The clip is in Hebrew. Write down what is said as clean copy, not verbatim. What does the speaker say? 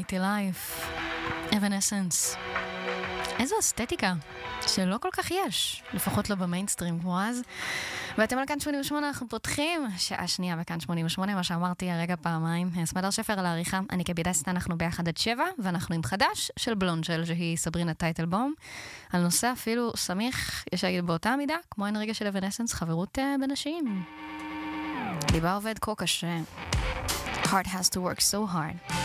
City Life, Evanescence. איזו אסתטיקה שלא כל כך יש, לפחות לא במיינסטרים כמו אז. ואתם על כאן 88, אנחנו פותחים שעה שנייה בכאן 88, מה שאמרתי הרגע פעמיים. סמדר שפר על העריכה, אני כבידסת, אנחנו ביחד עד 7, ואנחנו עם חדש של בלונג'ל, שהיא סברינה טייטלבום, על נושא אפילו סמיך, יש להגיד באותה מידה, כמו אין רגע של אבנסנס, חברות בנשים. ליבה עובד כה קשה. Heart has to work so hard.